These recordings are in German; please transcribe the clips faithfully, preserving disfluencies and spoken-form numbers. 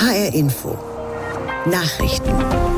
H R Info. Nachrichten.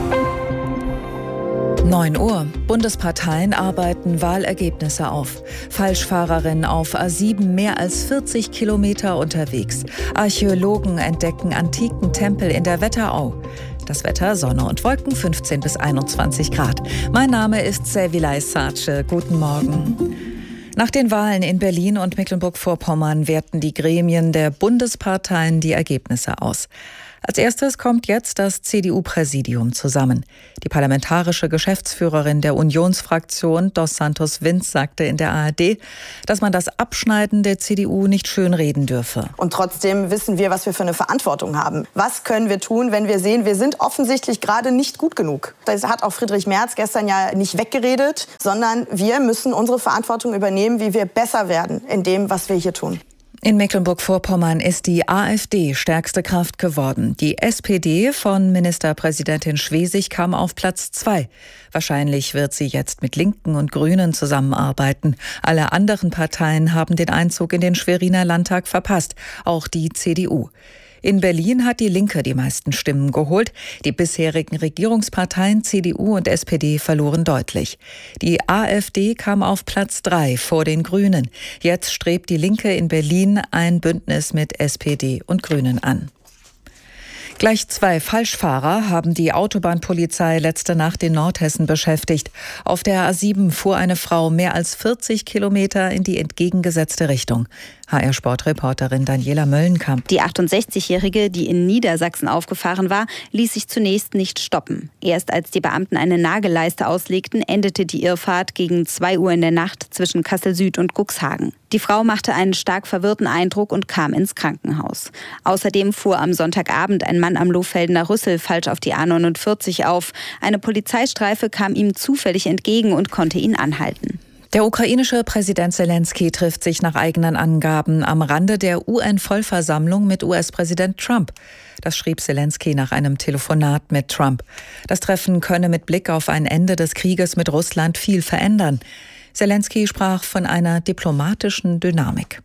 neun Uhr. Bundesparteien arbeiten Wahlergebnisse auf. Falschfahrerin auf A sieben mehr als vierzig Kilometer unterwegs. Archäologen entdecken antiken Tempel in der Wetterau. Das Wetter, Sonne und Wolken, fünfzehn bis einundzwanzig Grad. Mein Name ist Sevilay Sace. Guten Morgen. Nach den Wahlen in Berlin und Mecklenburg-Vorpommern werten die Gremien der Bundesparteien die Ergebnisse aus. Als erstes kommt jetzt das C D U-Präsidium zusammen. Die parlamentarische Geschäftsführerin der Unionsfraktion, Dos Santos Vince, sagte in der A R D, dass man das Abschneiden der C D U nicht schönreden dürfe. Und trotzdem wissen wir, was wir für eine Verantwortung haben. Was können wir tun, wenn wir sehen, wir sind offensichtlich gerade nicht gut genug? Das hat auch Friedrich Merz gestern ja nicht weggeredet, sondern wir müssen unsere Verantwortung übernehmen, wie wir besser werden in dem, was wir hier tun. In Mecklenburg-Vorpommern ist die AfD stärkste Kraft geworden. Die S P D von Ministerpräsidentin Schwesig kam auf Platz zwei. Wahrscheinlich wird sie jetzt mit Linken und Grünen zusammenarbeiten. Alle anderen Parteien haben den Einzug in den Schweriner Landtag verpasst, auch die C D U. In Berlin hat die Linke die meisten Stimmen geholt. Die bisherigen Regierungsparteien C D U und S P D verloren deutlich. Die AfD kam auf Platz drei vor den Grünen. Jetzt strebt die Linke in Berlin ein Bündnis mit S P D und Grünen an. Gleich zwei Falschfahrer haben die Autobahnpolizei letzte Nacht in Nordhessen beschäftigt. Auf der A sieben fuhr eine Frau mehr als vierzig Kilometer in die entgegengesetzte Richtung. H R-Sportreporterin Daniela Möllenkamp. Die achtundsechzigjährige, die in Niedersachsen aufgefahren war, ließ sich zunächst nicht stoppen. Erst als die Beamten eine Nagelleiste auslegten, endete die Irrfahrt gegen zwei Uhr in der Nacht zwischen Kassel Süd und Cuxhagen. Die Frau machte einen stark verwirrten Eindruck und kam ins Krankenhaus. Außerdem fuhr am Sonntagabend ein Mann am Lohfeldener Rüssel falsch auf die A neunundvierzig auf. Eine Polizeistreife kam ihm zufällig entgegen und konnte ihn anhalten. Der ukrainische Präsident Zelensky trifft sich nach eigenen Angaben am Rande der U N-Vollversammlung mit U S-Präsident Trump. Das schrieb Zelensky nach einem Telefonat mit Trump. Das Treffen könne mit Blick auf ein Ende des Krieges mit Russland viel verändern. Zelensky sprach von einer diplomatischen Dynamik.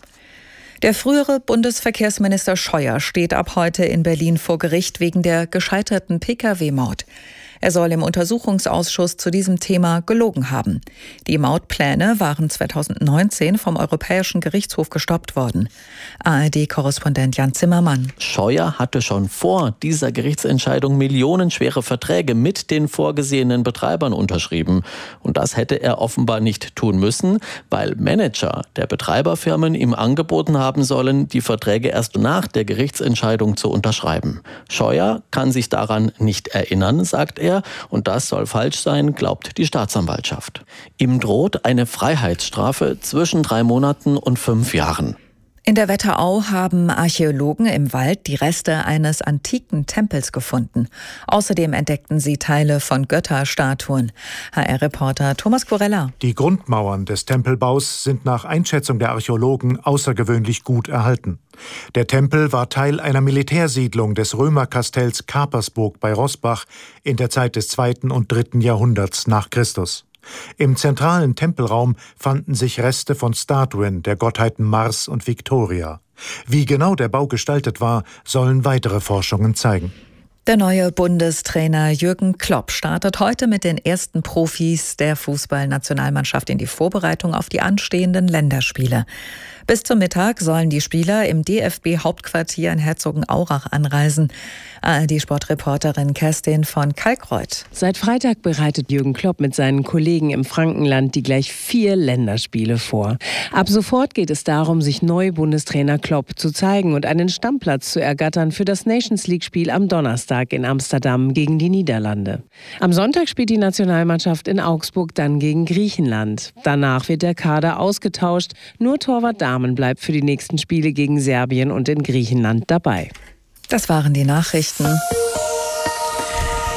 Der frühere Bundesverkehrsminister Scheuer steht ab heute in Berlin vor Gericht wegen der gescheiterten Pkw-Maut. Er soll im Untersuchungsausschuss zu diesem Thema gelogen haben. Die Mautpläne waren zweitausendneunzehn vom Europäischen Gerichtshof gestoppt worden. A R D-Korrespondent Jan Zimmermann. Scheuer hatte schon vor dieser Gerichtsentscheidung millionenschwere Verträge mit den vorgesehenen Betreibern unterschrieben. Und das hätte er offenbar nicht tun müssen, weil Manager der Betreiberfirmen ihm angeboten haben sollen, die Verträge erst nach der Gerichtsentscheidung zu unterschreiben. Scheuer kann sich daran nicht erinnern, sagt er. Und das soll falsch sein, glaubt die Staatsanwaltschaft. Ihm droht eine Freiheitsstrafe zwischen drei Monaten und fünf Jahren. In der Wetterau haben Archäologen im Wald die Reste eines antiken Tempels gefunden. Außerdem entdeckten sie Teile von Götterstatuen. H R-Reporter Thomas Kurella. Die Grundmauern des Tempelbaus sind nach Einschätzung der Archäologen außergewöhnlich gut erhalten. Der Tempel war Teil einer Militärsiedlung des Römerkastells Kapersburg bei Roßbach in der Zeit des zweiten und dritten Jahrhunderts nach Christus. Im zentralen Tempelraum fanden sich Reste von Statuen der Gottheiten Mars und Victoria. Wie genau der Bau gestaltet war, sollen weitere Forschungen zeigen. Der neue Bundestrainer Jürgen Klopp startet heute mit den ersten Profis der Fußballnationalmannschaft in die Vorbereitung auf die anstehenden Länderspiele. Bis zum Mittag sollen die Spieler im D F B-Hauptquartier in Herzogenaurach anreisen. A R D-Sportreporterin Kerstin von Kalkreuth. Seit Freitag bereitet Jürgen Klopp mit seinen Kollegen im Frankenland die gleich vier Länderspiele vor. Ab sofort geht es darum, sich neu Bundestrainer Klopp zu zeigen und einen Stammplatz zu ergattern für das Nations-League-Spiel am Donnerstag in Amsterdam gegen die Niederlande. Am Sonntag spielt die Nationalmannschaft in Augsburg dann gegen Griechenland. Danach wird der Kader ausgetauscht. Nur Torwart Dahmen bleibt für die nächsten Spiele gegen Serbien und in Griechenland dabei. Das waren die Nachrichten.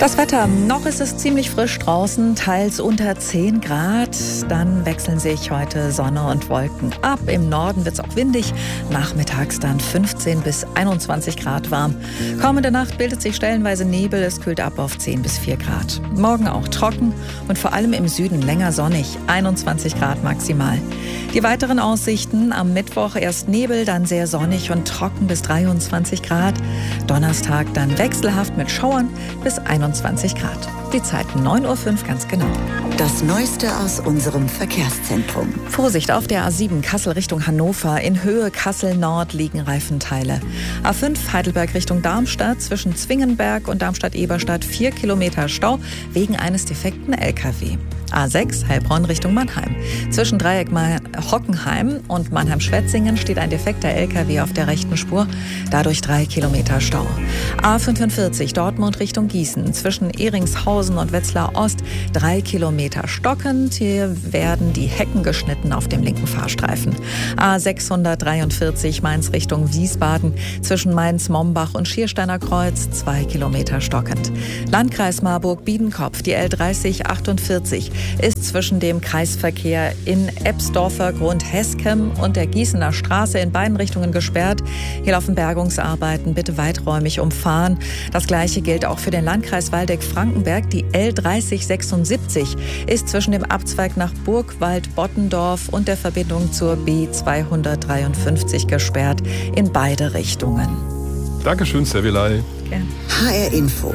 Das Wetter, noch ist es ziemlich frisch draußen, teils unter zehn Grad. Dann wechseln sich heute Sonne und Wolken ab. Im Norden wird es auch windig. Nachmittags dann fünfzehn bis einundzwanzig Grad warm. Kommende Nacht bildet sich stellenweise Nebel. Es kühlt ab auf zehn bis vier Grad. Morgen auch trocken und vor allem im Süden länger sonnig. einundzwanzig Grad maximal. Die weiteren Aussichten: am Mittwoch erst Nebel, dann sehr sonnig und trocken bis dreiundzwanzig Grad. Donnerstag dann wechselhaft mit Schauern bis einundzwanzig Grad. Die Zeit neun Uhr fünf ganz genau. Das Neueste aus unserem Verkehrszentrum. Vorsicht auf der A sieben Kassel Richtung Hannover. In Höhe Kassel Nord liegen Reifenteile. A fünf Heidelberg Richtung Darmstadt zwischen Zwingenberg und Darmstadt-Eberstadt vier Kilometer Stau wegen eines defekten L K W. A sechs Heilbronn Richtung Mannheim. Zwischen Dreieck Hockenheim und Mannheim-Schwetzingen steht ein defekter L K W auf der rechten Spur. Dadurch drei Kilometer Stau. A fünfundvierzig Dortmund Richtung Gießen. Zwischen Ehringshausen und Wetzlar Ost drei Kilometer stockend. Hier werden die Hecken geschnitten auf dem linken Fahrstreifen. A sechshundertdreiundvierzig Mainz Richtung Wiesbaden. Zwischen Mainz-Mombach und Schiersteiner Kreuz zwei Kilometer stockend. Landkreis Marburg-Biedenkopf. Die L dreißig achtundvierzig ist zwischen dem Kreisverkehr in Ebsdorfer Grund-Heskem und der Gießener Straße in beiden Richtungen gesperrt. Hier laufen Bergungsarbeiten, bitte weiträumig umfahren. Das Gleiche gilt auch für den Landkreis Waldeck-Frankenberg. Die L dreißig sechsundsiebzig ist zwischen dem Abzweig nach Burgwald-Bottendorf und der Verbindung zur B zweihundertdreiundfünfzig gesperrt in beide Richtungen. Dankeschön, Servilei. Okay. H R Info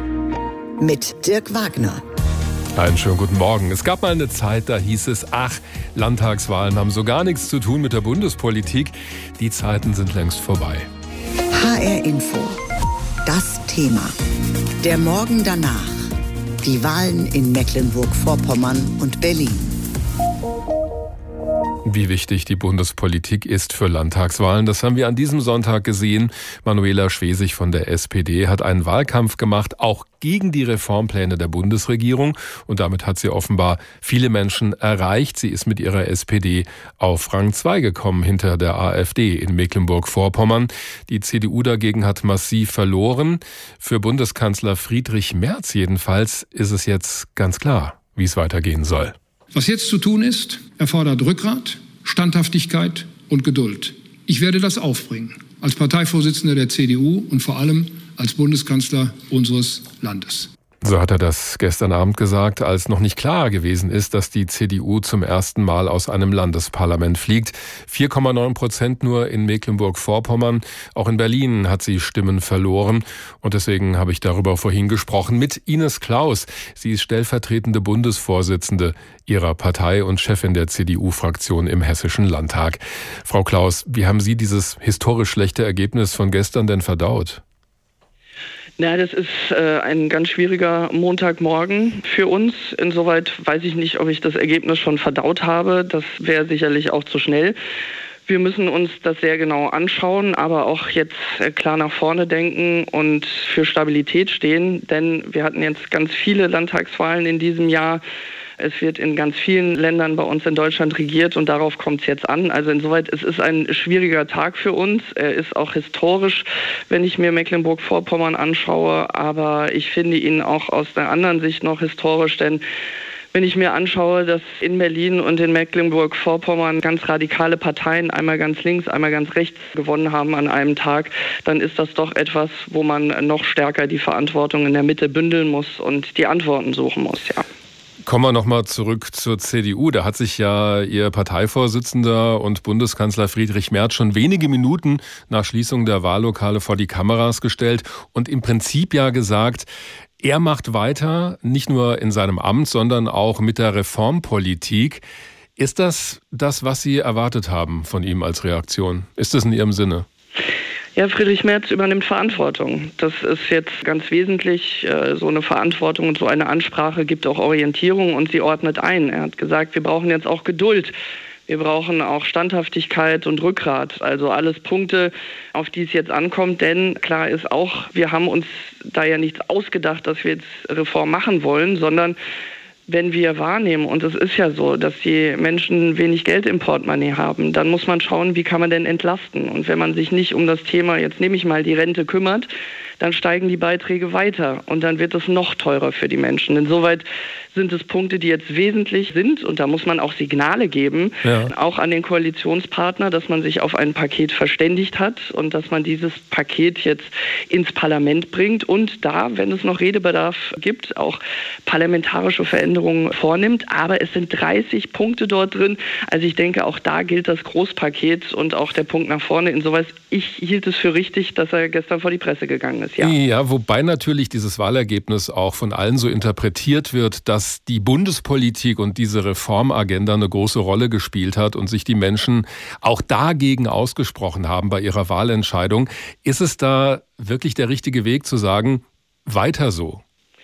mit Dirk Wagner. Einen schönen guten Morgen. Es gab mal eine Zeit, da hieß es, ach, Landtagswahlen haben so gar nichts zu tun mit der Bundespolitik. Die Zeiten sind längst vorbei. H R Info. Das Thema. Der Morgen danach. Die Wahlen in Mecklenburg-Vorpommern und Berlin. Wie wichtig die Bundespolitik ist für Landtagswahlen, das haben wir an diesem Sonntag gesehen. Manuela Schwesig von der S P D hat einen Wahlkampf gemacht, auch gegen die Reformpläne der Bundesregierung. Und damit hat sie offenbar viele Menschen erreicht. Sie ist mit ihrer S P D auf Rang zwei gekommen hinter der AfD in Mecklenburg-Vorpommern. Die C D U dagegen hat massiv verloren. Für Bundeskanzler Friedrich Merz jedenfalls ist es jetzt ganz klar, wie es weitergehen soll. Was jetzt zu tun ist, erfordert Rückgrat, Standhaftigkeit und Geduld. Ich werde das aufbringen, als Parteivorsitzender der C D U und vor allem als Bundeskanzler unseres Landes. So hat er das gestern Abend gesagt, als noch nicht klar gewesen ist, dass die C D U zum ersten Mal aus einem Landesparlament fliegt. vier Komma neun Prozent nur in Mecklenburg-Vorpommern. Auch in Berlin hat sie Stimmen verloren. Und deswegen habe ich darüber vorhin gesprochen mit Ines Claus. Sie ist stellvertretende Bundesvorsitzende ihrer Partei und Chefin der C D U-Fraktion im Hessischen Landtag. Frau Claus, wie haben Sie dieses historisch schlechte Ergebnis von gestern denn verdaut? Na, das ist äh, ein ganz schwieriger Montagmorgen für uns. Insoweit weiß ich nicht, ob ich das Ergebnis schon verdaut habe. Das wäre sicherlich auch zu schnell. Wir müssen uns das sehr genau anschauen, aber auch jetzt äh, klar nach vorne denken und für Stabilität stehen. Denn wir hatten jetzt ganz viele Landtagswahlen in diesem Jahr. Es wird in ganz vielen Ländern bei uns in Deutschland regiert und darauf kommt es jetzt an. Also insoweit, es ist ein schwieriger Tag für uns. Er ist auch historisch, wenn ich mir Mecklenburg-Vorpommern anschaue. Aber ich finde ihn auch aus der anderen Sicht noch historisch, denn wenn ich mir anschaue, dass in Berlin und in Mecklenburg-Vorpommern ganz radikale Parteien, einmal ganz links, einmal ganz rechts, gewonnen haben an einem Tag, dann ist das doch etwas, wo man noch stärker die Verantwortung in der Mitte bündeln muss und die Antworten suchen muss, ja. Kommen wir nochmal zurück zur C D U. Da hat sich ja Ihr Parteivorsitzender und Bundeskanzler Friedrich Merz schon wenige Minuten nach Schließung der Wahllokale vor die Kameras gestellt und im Prinzip ja gesagt, er macht weiter, nicht nur in seinem Amt, sondern auch mit der Reformpolitik. Ist das das, was Sie erwartet haben von ihm als Reaktion? Ist das in Ihrem Sinne? Ja, Friedrich Merz übernimmt Verantwortung. Das ist jetzt ganz wesentlich. So eine Verantwortung und so eine Ansprache gibt auch Orientierung und sie ordnet ein. Er hat gesagt, wir brauchen jetzt auch Geduld. Wir brauchen auch Standhaftigkeit und Rückgrat. Also alles Punkte, auf die es jetzt ankommt. Denn klar ist auch, wir haben uns da ja nichts ausgedacht, dass wir jetzt Reform machen wollen, sondern wenn wir wahrnehmen, und es ist ja so, dass die Menschen wenig Geld im Portemonnaie haben, dann muss man schauen, wie kann man denn entlasten. Und wenn man sich nicht um das Thema, jetzt nehme ich mal die Rente, kümmert, dann steigen die Beiträge weiter und dann wird es noch teurer für die Menschen. Insoweit sind es Punkte, die jetzt wesentlich sind und da muss man auch Signale geben, ja. auch an den Koalitionspartner, dass man sich auf ein Paket verständigt hat und dass man dieses Paket jetzt ins Parlament bringt und da, wenn es noch Redebedarf gibt, auch parlamentarische Veränderungen vornimmt. Aber es sind dreißig Punkte dort drin. Also ich denke, auch da gilt das Großpaket und auch der Punkt nach vorne. Insoweit, ich hielt es für richtig, dass er gestern vor die Presse gegangen ist. Ja, ja, wobei natürlich dieses Wahlergebnis auch von allen so interpretiert wird, dass die Bundespolitik und diese Reformagenda eine große Rolle gespielt hat und sich die Menschen auch dagegen ausgesprochen haben bei ihrer Wahlentscheidung. Ist es da wirklich der richtige Weg zu sagen, weiter so?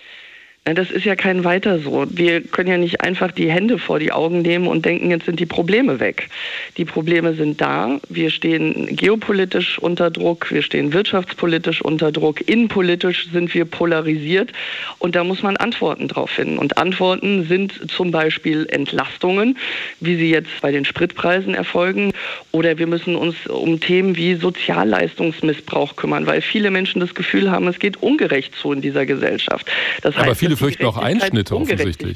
Das ist ja kein Weiter so. Wir können ja nicht einfach die Hände vor die Augen nehmen und denken, jetzt sind die Probleme weg. Die Probleme sind da. Wir stehen geopolitisch unter Druck, wir stehen wirtschaftspolitisch unter Druck, innenpolitisch sind wir polarisiert und da muss man Antworten drauf finden. Und Antworten sind zum Beispiel Entlastungen, wie sie jetzt bei den Spritpreisen erfolgen, oder wir müssen uns um Themen wie Sozialleistungsmissbrauch kümmern, weil viele Menschen das Gefühl haben, es geht ungerecht zu in dieser Gesellschaft. Das heißt, aber viele fürchten auch Einschnitte offensichtlich.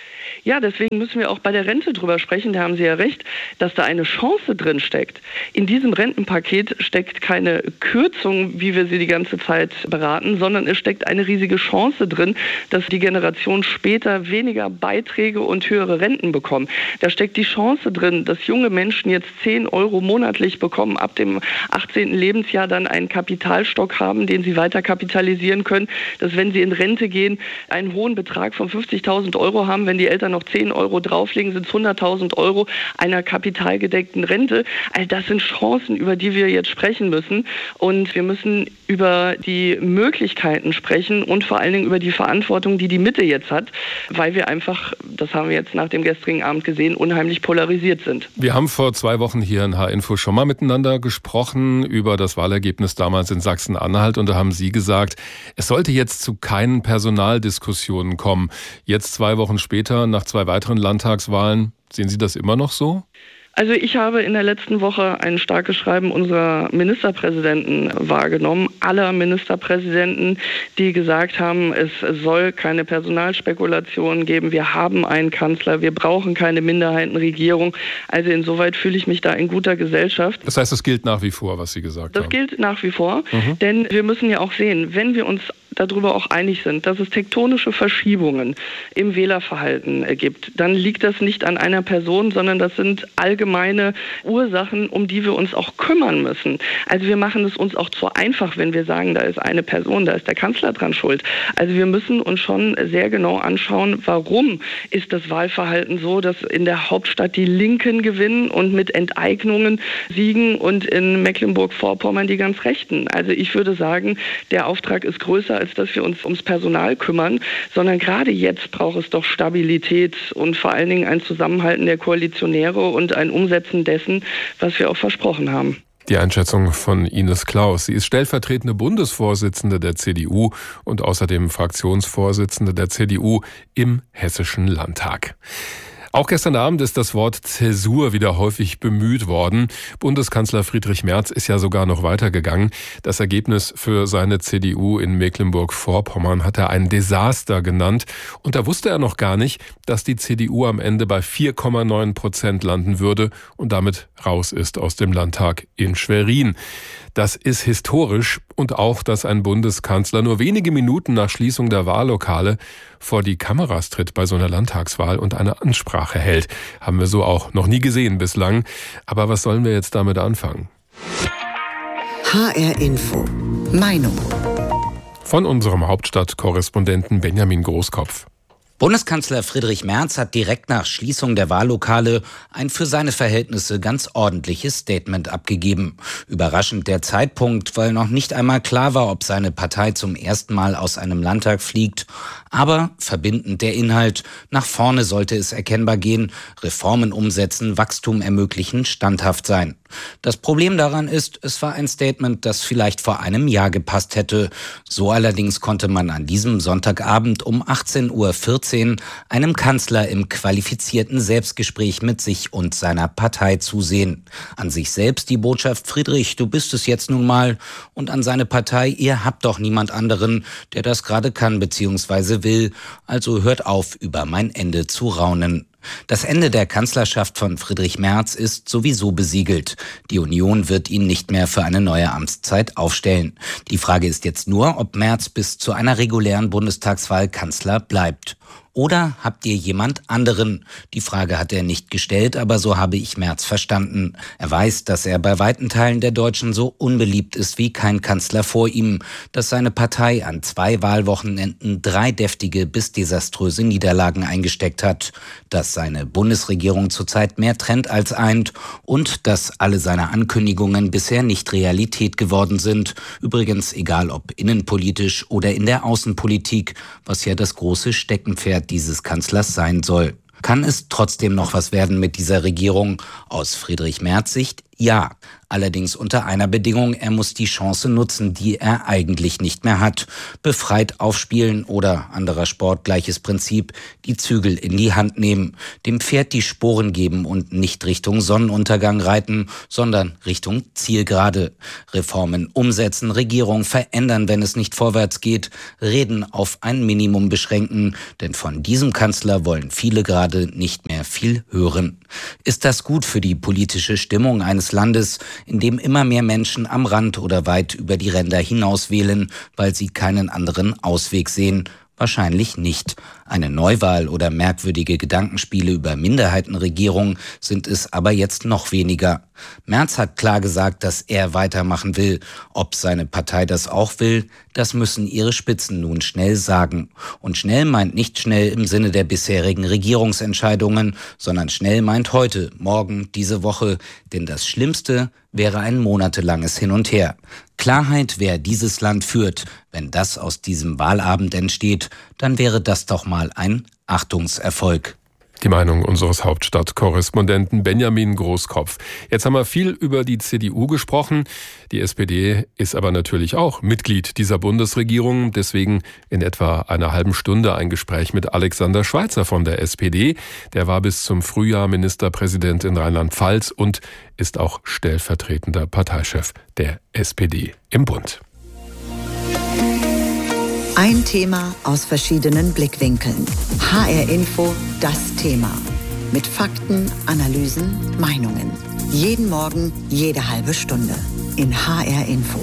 Ja, deswegen müssen wir auch bei der Rente drüber sprechen, da haben Sie ja recht, dass da eine Chance drin steckt. In diesem Rentenpaket steckt keine Kürzung, wie wir sie die ganze Zeit beraten, sondern es steckt eine riesige Chance drin, dass die Generation später weniger Beiträge und höhere Renten bekommen. Da steckt die Chance drin, dass junge Menschen jetzt zehn Euro monatlich bekommen, ab dem achtzehnten Lebensjahr dann einen Kapitalstock haben, den sie weiter kapitalisieren können, dass wenn sie in Rente gehen, einen hohen Betrag von fünfzigtausend Euro haben, wenn die Eltern noch zehn Euro drauflegen, sind es hunderttausend Euro einer kapitalgedeckten Rente. Also das sind Chancen, über die wir jetzt sprechen müssen. Und wir müssen über die Möglichkeiten sprechen und vor allen Dingen über die Verantwortung, die die Mitte jetzt hat, weil wir einfach, das haben wir jetzt nach dem gestrigen Abend gesehen, unheimlich polarisiert sind. Wir haben vor zwei Wochen hier in H-Info schon mal miteinander gesprochen über das Wahlergebnis damals in Sachsen-Anhalt und da haben Sie gesagt, es sollte jetzt zu keinen Personaldiskussionen kommen. Jetzt zwei Wochen später, nach zwei weiteren Landtagswahlen, sehen Sie das immer noch so? Also ich habe in der letzten Woche ein starkes Schreiben unserer Ministerpräsidenten wahrgenommen, aller Ministerpräsidenten, die gesagt haben, es soll keine Personalspekulation geben, wir haben einen Kanzler, wir brauchen keine Minderheitenregierung. Also insoweit fühle ich mich da in guter Gesellschaft. Das heißt, es gilt nach wie vor, was Sie gesagt das haben? Das gilt nach wie vor, mhm. denn wir müssen ja auch sehen, wenn wir uns darüber auch einig sind, dass es tektonische Verschiebungen im Wählerverhalten gibt, dann liegt das nicht an einer Person, sondern das sind allgemeine Ursachen, um die wir uns auch kümmern müssen. Also wir machen es uns auch zu einfach, wenn wir sagen, da ist eine Person, da ist der Kanzler dran schuld. Also wir müssen uns schon sehr genau anschauen, warum ist das Wahlverhalten so, dass in der Hauptstadt die Linken gewinnen und mit Enteignungen siegen und in Mecklenburg-Vorpommern die ganz Rechten. Also ich würde sagen, der Auftrag ist größer, als dass wir uns ums Personal kümmern, sondern gerade jetzt braucht es doch Stabilität und vor allen Dingen ein Zusammenhalten der Koalitionäre und ein Umsetzen dessen, was wir auch versprochen haben. Die Einschätzung von Ines Claus. Sie ist stellvertretende Bundesvorsitzende der C D U und außerdem Fraktionsvorsitzende der C D U im Hessischen Landtag. Auch gestern Abend ist das Wort Zäsur wieder häufig bemüht worden. Bundeskanzler Friedrich Merz ist ja sogar noch weitergegangen. Das Ergebnis für seine C D U in Mecklenburg-Vorpommern hat er ein Desaster genannt. Und da wusste er noch gar nicht, dass die C D U am Ende bei vier Komma neun Prozent landen würde und damit raus ist aus dem Landtag in Schwerin. Das ist historisch und auch, dass ein Bundeskanzler nur wenige Minuten nach Schließung der Wahllokale vor die Kameras tritt bei so einer Landtagswahl und eine Ansprache hält. Haben wir so auch noch nie gesehen bislang. Aber was sollen wir jetzt damit anfangen? H R Info. Meinung. Von unserem Hauptstadtkorrespondenten Benjamin Großkopf. Bundeskanzler Friedrich Merz hat direkt nach Schließung der Wahllokale ein für seine Verhältnisse ganz ordentliches Statement abgegeben. Überraschend der Zeitpunkt, weil noch nicht einmal klar war, ob seine Partei zum ersten Mal aus einem Landtag fliegt. Aber verbindend der Inhalt, nach vorne sollte es erkennbar gehen, Reformen umsetzen, Wachstum ermöglichen, standhaft sein. Das Problem daran ist, es war ein Statement, das vielleicht vor einem Jahr gepasst hätte. So allerdings konnte man an diesem Sonntagabend um achtzehn Uhr vierzehn einem Kanzler im qualifizierten Selbstgespräch mit sich und seiner Partei zusehen. An sich selbst die Botschaft: Friedrich, du bist es jetzt nun mal. Und an seine Partei: ihr habt doch niemand anderen, der das gerade kann bzw. will. Also hört auf, über mein Ende zu raunen. Das Ende der Kanzlerschaft von Friedrich Merz ist sowieso besiegelt. Die Union wird ihn nicht mehr für eine neue Amtszeit aufstellen. Die Frage ist jetzt nur, ob Merz bis zu einer regulären Bundestagswahl Kanzler bleibt. Oder habt ihr jemand anderen? Die Frage hat er nicht gestellt, aber so habe ich Merz verstanden. Er weiß, dass er bei weiten Teilen der Deutschen so unbeliebt ist wie kein Kanzler vor ihm, dass seine Partei an zwei Wahlwochenenden drei deftige bis desaströse Niederlagen eingesteckt hat, dass seine Bundesregierung zurzeit mehr trennt als eint und dass alle seine Ankündigungen bisher nicht Realität geworden sind. Übrigens egal ob innenpolitisch oder in der Außenpolitik, was ja das große Steckenpferd dieses Kanzlers sein soll. Kann es trotzdem noch was werden mit dieser Regierung? Aus Friedrich Merz Sicht ja. Allerdings unter einer Bedingung: er muss die Chance nutzen, die er eigentlich nicht mehr hat. Befreit aufspielen oder, anderer Sport, gleiches Prinzip, die Zügel in die Hand nehmen, dem Pferd die Sporen geben und nicht Richtung Sonnenuntergang reiten, sondern Richtung Zielgerade. Reformen umsetzen, Regierung verändern, wenn es nicht vorwärts geht, Reden auf ein Minimum beschränken, denn von diesem Kanzler wollen viele gerade nicht mehr viel hören. Ist das gut für die politische Stimmung eines Landes, in dem immer mehr Menschen am Rand oder weit über die Ränder hinaus wählen, weil sie keinen anderen Ausweg sehen? Wahrscheinlich nicht. Eine Neuwahl oder merkwürdige Gedankenspiele über Minderheitenregierung sind es aber jetzt noch weniger. Merz hat klar gesagt, dass er weitermachen will. Ob seine Partei das auch will, das müssen ihre Spitzen nun schnell sagen. Und schnell meint nicht schnell im Sinne der bisherigen Regierungsentscheidungen, sondern schnell meint heute, morgen, diese Woche. Denn das Schlimmste wäre ein monatelanges Hin und Her. Klarheit, wer dieses Land führt. Wenn das aus diesem Wahlabend entsteht, dann wäre das doch mal ein Achtungserfolg. Die Meinung unseres Hauptstadtkorrespondenten Benjamin Großkopf. Jetzt haben wir viel über die C D U gesprochen. Die S P D ist aber natürlich auch Mitglied dieser Bundesregierung. Deswegen in etwa einer halben Stunde ein Gespräch mit Alexander Schweitzer von der S P D. Der war bis zum Frühjahr Ministerpräsident in Rheinland-Pfalz und ist auch stellvertretender Parteichef der S P D im Bund. Ein Thema aus verschiedenen Blickwinkeln. H R Info, das Thema. Mit Fakten, Analysen, Meinungen. Jeden Morgen, jede halbe Stunde. In H R Info.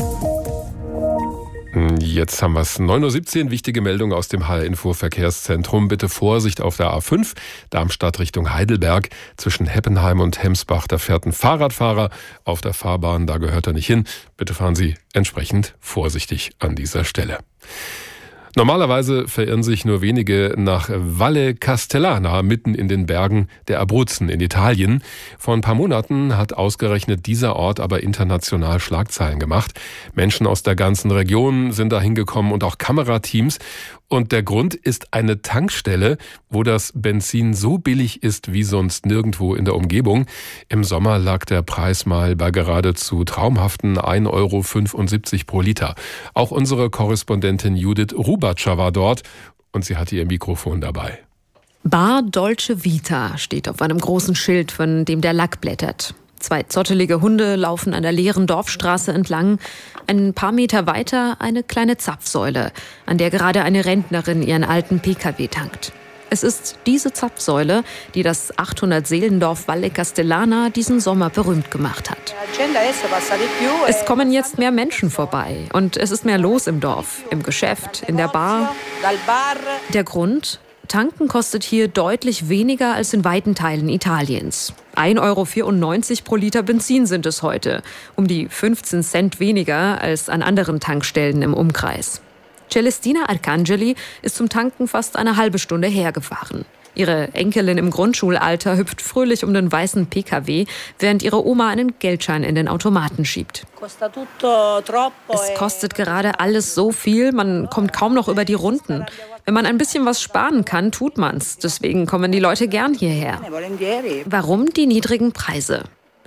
Jetzt haben wir es. neun Uhr siebzehn, wichtige Meldung aus dem H R Info Verkehrszentrum. Bitte Vorsicht auf der A fünf, Darmstadt Richtung Heidelberg. Zwischen Heppenheim und Hemsbach, da fährt ein Fahrradfahrer auf der Fahrbahn, da gehört er nicht hin. Bitte fahren Sie entsprechend vorsichtig an dieser Stelle. Normalerweise verirren sich nur wenige nach Valle Castellana, mitten in den Bergen der Abruzzen in Italien. Vor ein paar Monaten hat ausgerechnet dieser Ort aber international Schlagzeilen gemacht. Menschen aus der ganzen Region sind da hingekommen und auch Kamerateams. Und der Grund ist eine Tankstelle, wo das Benzin so billig ist wie sonst nirgendwo in der Umgebung. Im Sommer lag der Preis mal bei geradezu traumhaften ein Euro fünfundsiebzig pro Liter. Auch unsere Korrespondentin Judith Rubatscher war dort und sie hatte ihr Mikrofon dabei. Bar Dolce Vita steht auf einem großen Schild, von dem der Lack blättert. Zwei zottelige Hunde laufen an der leeren Dorfstraße entlang. Ein paar Meter weiter eine kleine Zapfsäule, an der gerade eine Rentnerin ihren alten P K W tankt. Es ist diese Zapfsäule, die das achthundert-Seelendorf Valle Castellana diesen Sommer berühmt gemacht hat. Es kommen jetzt mehr Menschen vorbei und es ist mehr los im Dorf, im Geschäft, in der Bar. Der Grund? Tanken kostet hier deutlich weniger als in weiten Teilen Italiens. ein Euro vierundneunzig pro Liter Benzin sind es heute, um die fünfzehn Cent weniger als an anderen Tankstellen im Umkreis. Celestina Arcangeli ist zum Tanken fast eine halbe Stunde hergefahren. Ihre Enkelin im Grundschulalter hüpft fröhlich um den weißen P K W, während ihre Oma einen Geldschein in den Automaten schiebt. Es kostet gerade alles so viel, man kommt kaum noch über die Runden. Wenn man ein bisschen was sparen kann, tut man's. Deswegen kommen die Leute gern hierher. Warum die niedrigen Preise?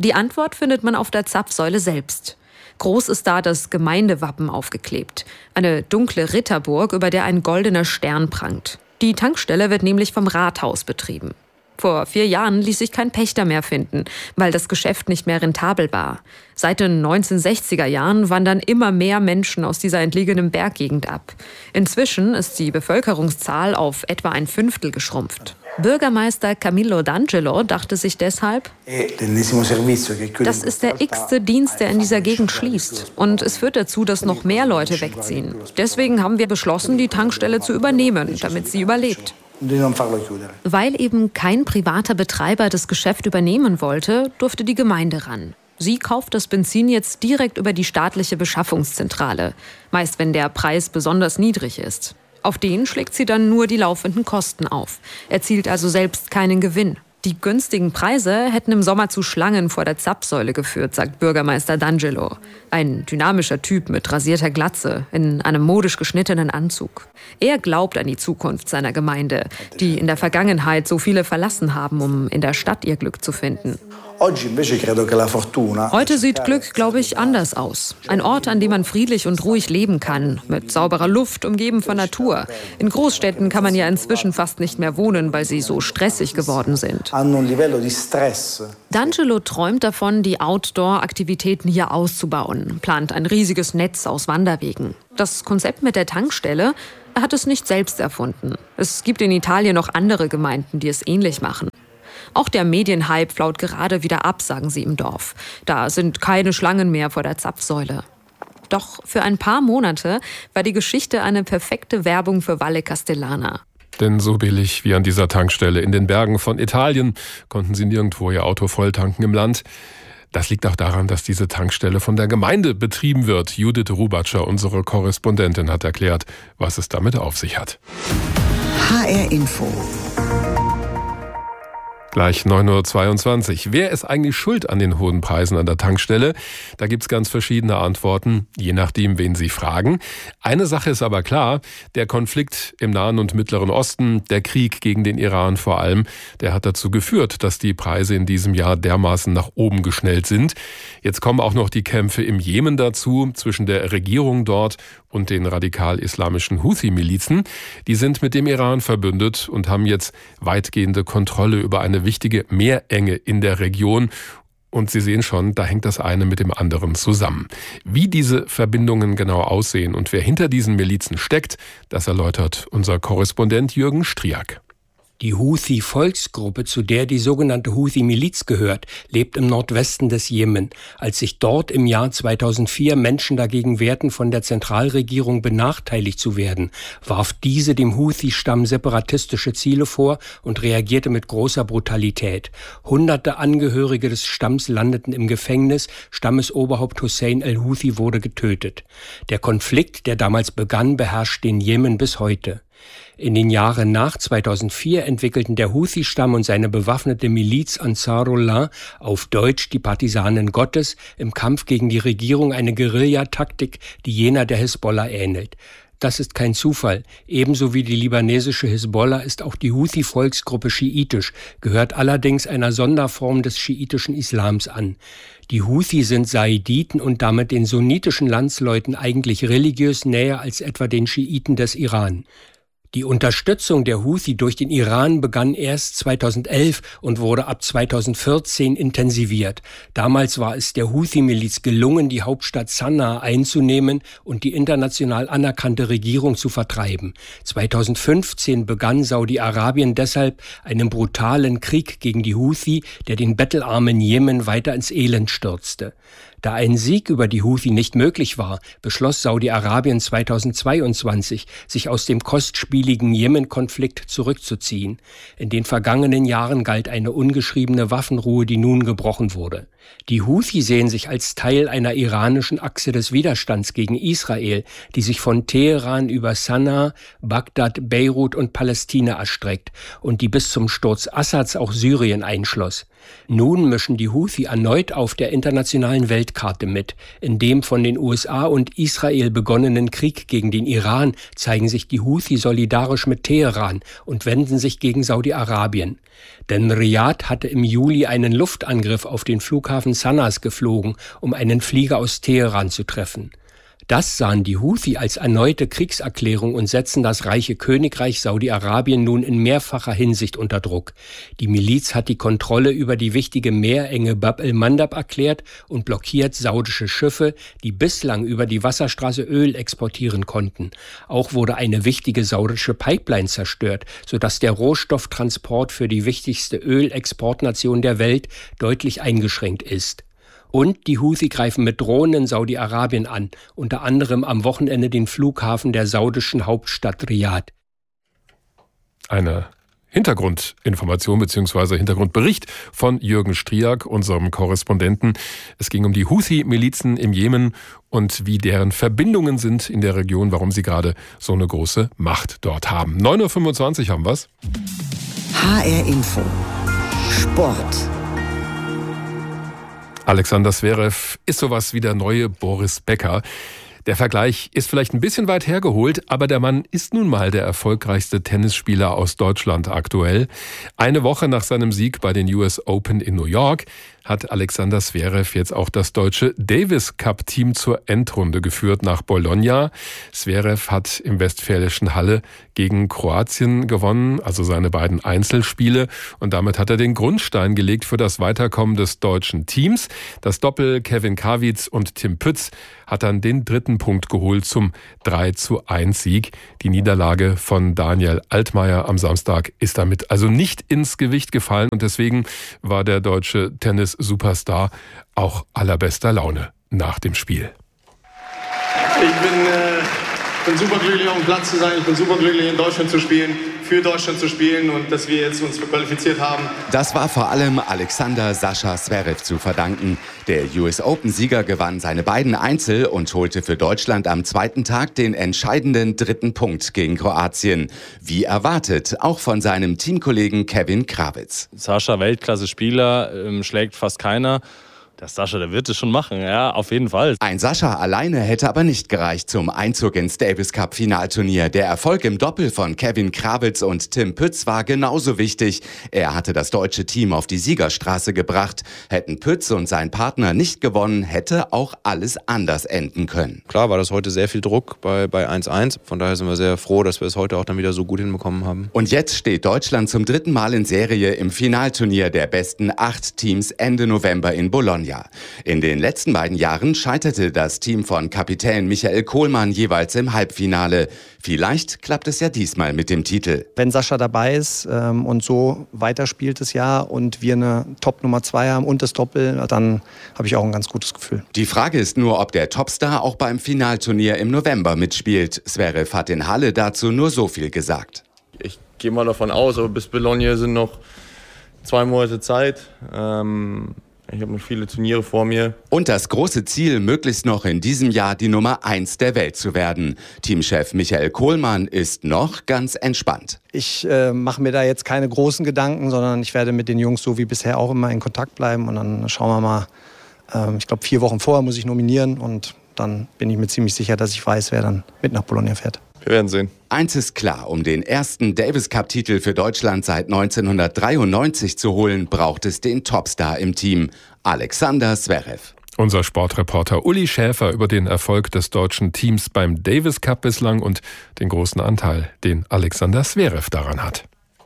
Die Antwort findet man auf der Zapfsäule selbst. Groß ist da das Gemeindewappen aufgeklebt. Eine dunkle Ritterburg, über der ein goldener Stern prangt. Die Tankstelle wird nämlich vom Rathaus betrieben. Vor vier Jahren ließ sich kein Pächter mehr finden, weil das Geschäft nicht mehr rentabel war. Seit den neunzehnhundertsechziger Jahren wandern immer mehr Menschen aus dieser entlegenen Berggegend ab. Inzwischen ist die Bevölkerungszahl auf etwa ein Fünftel geschrumpft. Bürgermeister Camillo D'Angelo dachte sich deshalb, das ist der x-te Dienst, der in dieser Gegend schließt. Und es führt dazu, dass noch mehr Leute wegziehen. Deswegen haben wir beschlossen, die Tankstelle zu übernehmen, damit sie überlebt. Weil eben kein privater Betreiber das Geschäft übernehmen wollte, durfte die Gemeinde ran. Sie kauft das Benzin jetzt direkt über die staatliche Beschaffungszentrale, meist wenn der Preis besonders niedrig ist. Auf den schlägt sie dann nur die laufenden Kosten auf, erzielt also selbst keinen Gewinn. Die günstigen Preise hätten im Sommer zu Schlangen vor der Zapfsäule geführt, sagt Bürgermeister D'Angelo. Ein dynamischer Typ mit rasierter Glatze, in einem modisch geschnittenen Anzug. Er glaubt an die Zukunft seiner Gemeinde, die in der Vergangenheit so viele verlassen haben, um in der Stadt ihr Glück zu finden. Heute sieht Glück, glaube ich, anders aus. Ein Ort, an dem man friedlich und ruhig leben kann, mit sauberer Luft, umgeben von Natur. In Großstädten kann man ja inzwischen fast nicht mehr wohnen, weil sie so stressig geworden sind. D'Angelo träumt davon, die Outdoor-Aktivitäten hier auszubauen, plant ein riesiges Netz aus Wanderwegen. Das Konzept mit der Tankstelle, er hat es nicht selbst erfunden. Es gibt in Italien noch andere Gemeinden, die es ähnlich machen. Auch der Medienhype flaut gerade wieder ab, sagen sie im Dorf. Da sind keine Schlangen mehr vor der Zapfsäule. Doch für ein paar Monate war die Geschichte eine perfekte Werbung für Valle Castellana. Denn so billig wie an dieser Tankstelle in den Bergen von Italien konnten sie nirgendwo ihr Auto volltanken im Land. Das liegt auch daran, dass diese Tankstelle von der Gemeinde betrieben wird. Judith Rubatscher, unsere Korrespondentin, hat erklärt, was es damit auf sich hat. H R Info. Gleich neun Uhr zweiundzwanzig. Wer ist eigentlich schuld an den hohen Preisen an der Tankstelle? Da gibt's ganz verschiedene Antworten, je nachdem, wen Sie fragen. Eine Sache ist aber klar, der Konflikt im Nahen und Mittleren Osten, der Krieg gegen den Iran vor allem, der hat dazu geführt, dass die Preise in diesem Jahr dermaßen nach oben geschnellt sind. Jetzt kommen auch noch die Kämpfe im Jemen dazu, zwischen der Regierung dort und den radikal-islamischen Houthi-Milizen. Die sind mit dem Iran verbündet und haben jetzt weitgehende Kontrolle über eine wichtige Meerenge in der Region. Und Sie sehen schon, da hängt das eine mit dem anderen zusammen. Wie diese Verbindungen genau aussehen und wer hinter diesen Milizen steckt, das erläutert unser Korrespondent Jürgen Striak. Die Houthi-Volksgruppe, zu der die sogenannte Houthi-Miliz gehört, lebt im Nordwesten des Jemen. Als sich dort im Jahr zweitausendvier Menschen dagegen wehrten, von der Zentralregierung benachteiligt zu werden, warf diese dem Houthi-Stamm separatistische Ziele vor und reagierte mit großer Brutalität. Hunderte Angehörige des Stamms landeten im Gefängnis, Stammesoberhaupt Hussein el-Houthi wurde getötet. Der Konflikt, der damals begann, beherrscht den Jemen bis heute. In den Jahren nach zweitausendvier entwickelten der Houthi-Stamm und seine bewaffnete Miliz Ansarullah, auf Deutsch die Partisanen Gottes, im Kampf gegen die Regierung eine Guerillataktik, die jener der Hisbollah ähnelt. Das ist kein Zufall. Ebenso wie die libanesische Hisbollah ist auch die Houthi-Volksgruppe schiitisch, gehört allerdings einer Sonderform des schiitischen Islams an. Die Houthi sind Saiditen und damit den sunnitischen Landsleuten eigentlich religiös näher als etwa den Schiiten des Iran. Die Unterstützung der Houthi durch den Iran begann erst zweitausendelf und wurde ab zweitausendvierzehn intensiviert. Damals war es der Houthi-Miliz gelungen, die Hauptstadt Sanaa einzunehmen und die international anerkannte Regierung zu vertreiben. zweitausendfünfzehn begann Saudi-Arabien deshalb einen brutalen Krieg gegen die Houthi, der den bettelarmen Jemen weiter ins Elend stürzte. Da ein Sieg über die Houthi nicht möglich war, beschloss Saudi-Arabien zweitausendzweiundzwanzig, sich aus dem kostspieligen Jemen-Konflikt zurückzuziehen. In den vergangenen Jahren galt eine ungeschriebene Waffenruhe, die nun gebrochen wurde. Die Houthi sehen sich als Teil einer iranischen Achse des Widerstands gegen Israel, die sich von Teheran über Sanaa, Bagdad, Beirut und Palästina erstreckt und die bis zum Sturz Assads auch Syrien einschloss. Nun mischen die Houthi erneut auf der internationalen Weltkarte mit. In dem von den U S A und Israel begonnenen Krieg gegen den Iran zeigen sich die Houthi solidarisch mit Teheran und wenden sich gegen Saudi-Arabien. Denn Riad hatte im Juli einen Luftangriff auf den Flughafen Flughafen Sanas geflogen, um einen Flieger aus Teheran zu treffen. Das sahen die Houthi als erneute Kriegserklärung und setzen das reiche Königreich Saudi-Arabien nun in mehrfacher Hinsicht unter Druck. Die Miliz hat die Kontrolle über die wichtige Meerenge Bab el-Mandab erklärt und blockiert saudische Schiffe, die bislang über die Wasserstraße Öl exportieren konnten. Auch wurde eine wichtige saudische Pipeline zerstört, sodass der Rohstofftransport für die wichtigste Ölexportnation der Welt deutlich eingeschränkt ist. Und die Houthi greifen mit Drohnen in Saudi-Arabien an, unter anderem am Wochenende den Flughafen der saudischen Hauptstadt Riyadh. Eine Hintergrundinformation bzw. Hintergrundbericht von Jürgen Striak, unserem Korrespondenten. Es ging um die Houthi-Milizen im Jemen und wie deren Verbindungen sind in der Region, warum sie gerade so eine große Macht dort haben. neun Uhr fünfundzwanzig haben wir's. H R Info. Sport. Alexander Zverev ist sowas wie der neue Boris Becker. Der Vergleich ist vielleicht ein bisschen weit hergeholt, aber der Mann ist nun mal der erfolgreichste Tennisspieler aus Deutschland aktuell. Eine Woche nach seinem Sieg bei den U S Open in New York hat Alexander Zverev jetzt auch das deutsche Davis Cup Team zur Endrunde geführt nach Bologna. Zverev hat im westfälischen Halle gegen Kroatien gewonnen, also seine beiden Einzelspiele. Und damit hat er den Grundstein gelegt für das Weiterkommen des deutschen Teams. Das Doppel Kevin Krawitz und Tim Pütz hat dann den dritten Punkt geholt zum drei zu eins Sieg. Die Niederlage von Daniel Altmaier am Samstag ist damit also nicht ins Gewicht gefallen. Und deswegen war der deutsche Tennis-Superstar auch allerbester Laune nach dem Spiel. Ich bin, äh, bin super glücklich, auf dem Platz zu sein. Ich bin super glücklich, in Deutschland zu spielen, für Deutschland zu spielen und dass wir jetzt uns qualifiziert haben. Das war vor allem Alexander Sascha Zverev zu verdanken. Der U S Open-Sieger gewann seine beiden Einzel und holte für Deutschland am zweiten Tag den entscheidenden dritten Punkt gegen Kroatien. Wie erwartet, auch von seinem Teamkollegen Kevin Krawitz. Sascha, Weltklasse-Spieler, ähm, schlägt fast keiner. Der Sascha, der wird es schon machen, ja, auf jeden Fall. Ein Sascha alleine hätte aber nicht gereicht zum Einzug ins Davis Cup Finalturnier. Der Erfolg im Doppel von Kevin Krawitz und Tim Pütz war genauso wichtig. Er hatte das deutsche Team auf die Siegerstraße gebracht. Hätten Pütz und sein Partner nicht gewonnen, hätte auch alles anders enden können. Klar war das heute sehr viel Druck bei, bei eins eins. Von daher sind wir sehr froh, dass wir es heute auch dann wieder so gut hinbekommen haben. Und jetzt steht Deutschland zum dritten Mal in Serie im Finalturnier der besten acht Teams Ende November in Bologna. In den letzten beiden Jahren scheiterte das Team von Kapitän Michael Kohlmann jeweils im Halbfinale. Vielleicht klappt es ja diesmal mit dem Titel. Wenn Sascha dabei ist ähm, und so weiterspielt das Jahr und wir eine Top Nummer zwei haben und das Doppel, dann habe ich auch ein ganz gutes Gefühl. Die Frage ist nur, ob der Topstar auch beim Finalturnier im November mitspielt. Zverev hat in Halle dazu nur so viel gesagt. Ich gehe mal davon aus, aber bis Bologna sind noch zwei Monate Zeit. Ähm Ich habe noch viele Turniere vor mir. Und das große Ziel, möglichst noch in diesem Jahr die Nummer eins der Welt zu werden. Teamchef Michael Kohlmann ist noch ganz entspannt. Ich äh, mache mir da jetzt keine großen Gedanken, sondern ich werde mit den Jungs so wie bisher auch immer in Kontakt bleiben. Und dann schauen wir mal, äh, ich glaube vier Wochen vorher muss ich nominieren und dann bin ich mir ziemlich sicher, dass ich weiß, wer dann mit nach Bologna fährt. Wir werden sehen. Eins ist klar, um den ersten Davis-Cup-Titel für Deutschland seit neunzehnhundertdreiundneunzig zu holen, braucht es den Topstar im Team, Alexander Zverev. Unser Sportreporter Uli Schäfer über den Erfolg des deutschen Teams beim Davis Cup bislang und den großen Anteil, den Alexander Zverev daran hat.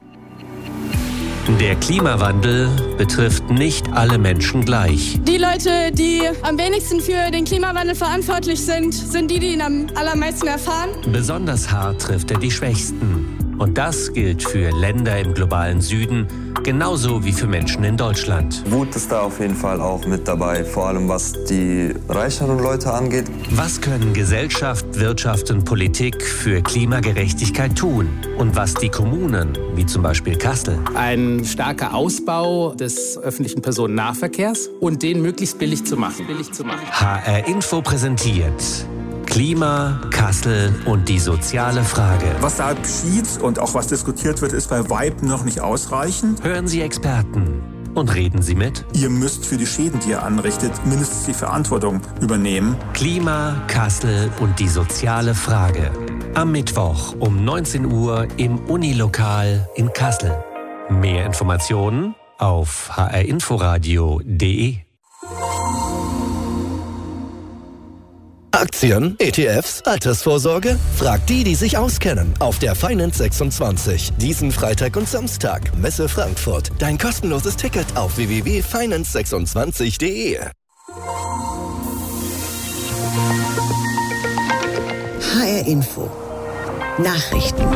Der Klimawandel betrifft nicht alle Menschen gleich. Die Leute, die am wenigsten für den Klimawandel verantwortlich sind, sind die, die ihn am allermeisten erfahren. Besonders hart trifft er die Schwächsten. Und das gilt für Länder im globalen Süden, genauso wie für Menschen in Deutschland. Wut ist da auf jeden Fall auch mit dabei, vor allem was die reicheren Leute angeht. Was können Gesellschaft, Wirtschaft und Politik für Klimagerechtigkeit tun? Und was die Kommunen, wie zum Beispiel Kassel? Ein starker Ausbau des öffentlichen Personennahverkehrs und den möglichst billig zu machen. Billig zu machen. H R Info präsentiert Klima, Kassel und die soziale Frage. Was da geschieht und auch was diskutiert wird, ist bei weitem noch nicht ausreichend. Hören Sie Experten und reden Sie mit. Ihr müsst für die Schäden, die ihr anrichtet, mindestens die Verantwortung übernehmen. Klima, Kassel und die soziale Frage. Am Mittwoch um neunzehn Uhr im Unilokal in Kassel. Mehr Informationen auf h r inforadio punkt d e. Aktien, E T Fs, Altersvorsorge? Fragt die, die sich auskennen. Auf der Finance sechsundzwanzig. Diesen Freitag und Samstag. Messe Frankfurt. Dein kostenloses Ticket auf w w w punkt finance sechsundzwanzig punkt de. H R Info. Nachrichten.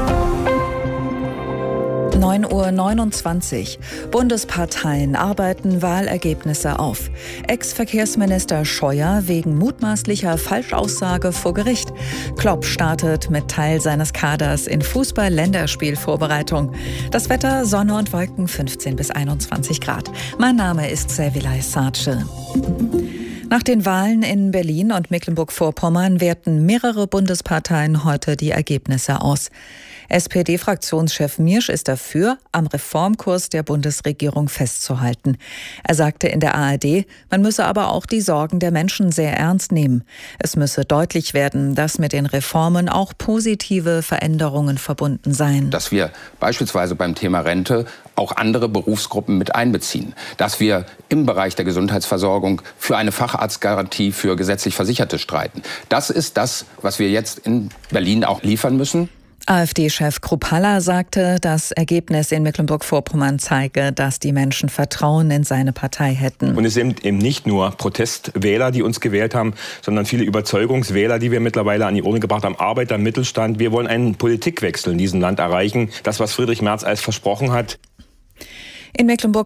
neun Uhr neunundzwanzig. Bundesparteien arbeiten Wahlergebnisse auf. Ex-Verkehrsminister Scheuer wegen mutmaßlicher Falschaussage vor Gericht. Klopp startet mit Teil seines Kaders in Fußball-Länderspielvorbereitung. Das Wetter, Sonne und Wolken, fünfzehn bis einundzwanzig Grad. Mein Name ist Servilay Sace. Nach den Wahlen in Berlin und Mecklenburg-Vorpommern werten mehrere Bundesparteien heute die Ergebnisse aus. S P D-Fraktionschef Miersch ist dafür, am Reformkurs der Bundesregierung festzuhalten. Er sagte in der A R D, man müsse aber auch die Sorgen der Menschen sehr ernst nehmen. Es müsse deutlich werden, dass mit den Reformen auch positive Veränderungen verbunden seien. Dass wir beispielsweise beim Thema Rente auch andere Berufsgruppen mit einbeziehen. Dass wir im Bereich der Gesundheitsversorgung für eine Facharztgarantie für gesetzlich Versicherte streiten. Das ist das, was wir jetzt in Berlin auch liefern müssen. AfD-Chef Kruppalla sagte, das Ergebnis in Mecklenburg-Vorpommern zeige, dass die Menschen Vertrauen in seine Partei hätten. Und es sind eben nicht nur Protestwähler, die uns gewählt haben, sondern viele Überzeugungswähler, die wir mittlerweile an die Urne gebracht haben, Arbeiter, Mittelstand. Wir wollen einen Politikwechsel in diesem Land erreichen. Das, was Friedrich Merz als versprochen hat. In Mecklenburg